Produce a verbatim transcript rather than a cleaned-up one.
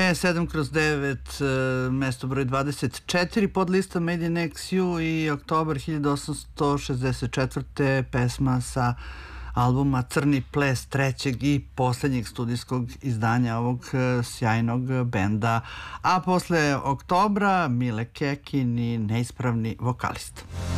je sedam kroz devet, mesto broj dvadeset četiri pod listom Made in X U i oktobar hiljadu osamsto šezdeset četvrte pesma sa albuma Crni ples, trećeg i poslednjeg studijskog izdanja ovog sjajnog benda. A posle oktobra Mile Kekin i Neispravni vokalist.